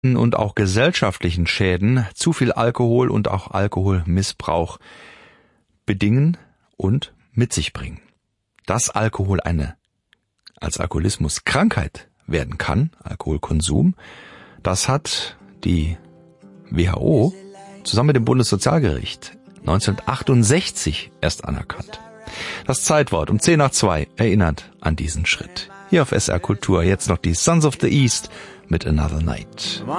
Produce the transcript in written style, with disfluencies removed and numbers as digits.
und auch gesellschaftlichen Schäden zu viel Alkohol und auch Alkoholmissbrauch bedingen und mit sich bringen. Dass Alkohol als Alkoholismus Krankheit werden kann, Alkoholkonsum, das hat die WHO zusammen mit dem Bundessozialgericht 1968 erst anerkannt. Das Zeitwort um 1:10 erinnert an diesen Schritt. Hier auf SR Kultur jetzt noch die Sons of the East mit Another Night.